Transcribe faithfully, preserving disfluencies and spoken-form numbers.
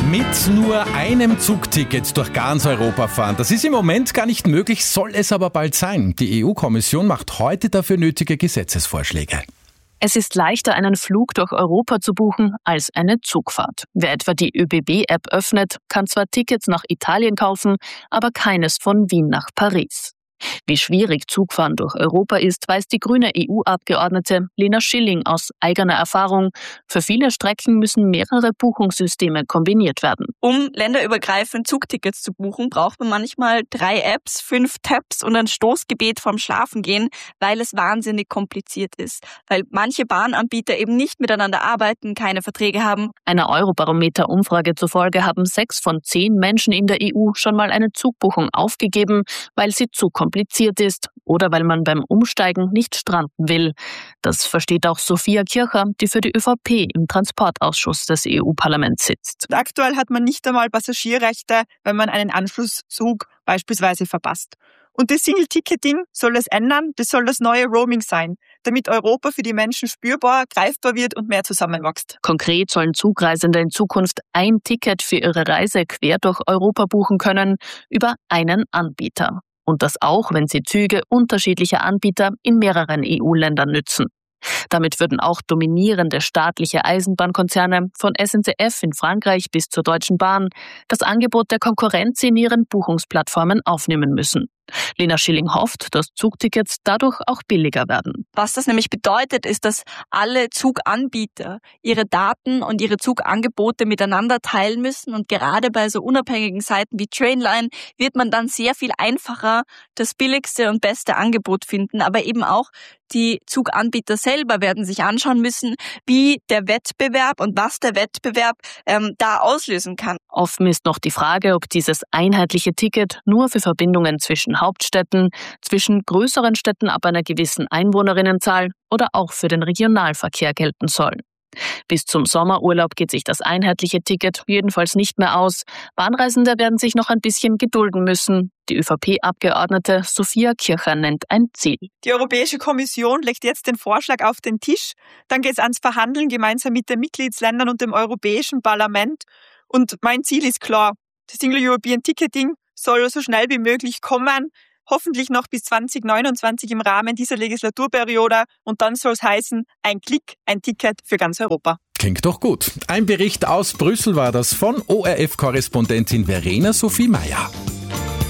Mit nur einem Zugticket durch ganz Europa fahren. Das ist im Moment gar nicht möglich, soll es aber bald sein. Die E U-Kommission macht heute dafür nötige Gesetzesvorschläge. Es ist leichter, einen Flug durch Europa zu buchen, als eine Zugfahrt. Wer etwa die ÖBB-App öffnet, kann zwar Tickets nach Italien kaufen, aber keines von Wien nach Paris. Wie schwierig Zugfahren durch Europa ist, weiß die grüne E U-Abgeordnete Lena Schilling aus eigener Erfahrung. Für viele Strecken müssen mehrere Buchungssysteme kombiniert werden. Um länderübergreifend Zugtickets zu buchen, braucht man manchmal drei Apps, fünf Tabs und ein Stoßgebet vorm Schlafengehen, weil es wahnsinnig kompliziert ist. Weil manche Bahnanbieter eben nicht miteinander arbeiten, keine Verträge haben. Einer Eurobarometer-Umfrage zufolge haben sechs von zehn Menschen in der E U schon mal eine Zugbuchung aufgegeben, weil sie zu kompliziert ist oder weil man beim Umsteigen nicht stranden will. Das versteht auch Sophia Kircher, die für die ÖVP im Transportausschuss des E U-Parlaments sitzt. Aktuell hat man nicht einmal Passagierrechte, wenn man einen Anschlusszug beispielsweise verpasst. Und das Single-Ticketing soll es ändern, das soll das neue Roaming sein, damit Europa für die Menschen spürbar, greifbar wird und mehr zusammenwächst. Konkret sollen Zugreisende in Zukunft ein Ticket für ihre Reise quer durch Europa buchen können, über einen Anbieter. Und das auch, wenn sie Züge unterschiedlicher Anbieter in mehreren E U-Ländern nützen. Damit würden auch dominierende staatliche Eisenbahnkonzerne von S N C F in Frankreich bis zur Deutschen Bahn das Angebot der Konkurrenz in ihren Buchungsplattformen aufnehmen müssen. Lena Schilling hofft, dass Zugtickets dadurch auch billiger werden. Was das nämlich bedeutet, ist, dass alle Zuganbieter ihre Daten und ihre Zugangebote miteinander teilen müssen. Und gerade bei so unabhängigen Seiten wie Trainline wird man dann sehr viel einfacher das billigste und beste Angebot finden. Aber eben auch die Zuganbieter selber werden sich anschauen müssen, wie der Wettbewerb und was der Wettbewerb ähm, da auslösen kann. Offen ist noch die Frage, ob dieses einheitliche Ticket nur für Verbindungen zwischen Hauptstädten, zwischen größeren Städten ab einer gewissen Einwohnerinnenzahl oder auch für den Regionalverkehr gelten soll. Bis zum Sommerurlaub geht sich das einheitliche Ticket jedenfalls nicht mehr aus. Bahnreisende werden sich noch ein bisschen gedulden müssen. Die ÖVP-Abgeordnete Sophia Kircher nennt ein Ziel. Die Europäische Kommission legt jetzt den Vorschlag auf den Tisch. Dann geht es ans Verhandeln gemeinsam mit den Mitgliedsländern und dem Europäischen Parlament. Und mein Ziel ist klar. Das Single European Ticketing soll so schnell wie möglich kommen. Hoffentlich noch bis zwanzig neunundzwanzig im Rahmen dieser Legislaturperiode. Und dann soll es heißen, ein Klick, ein Ticket für ganz Europa. Klingt doch gut. Ein Bericht aus Brüssel war das von O R F-Korrespondentin Verena Sophie Meyer.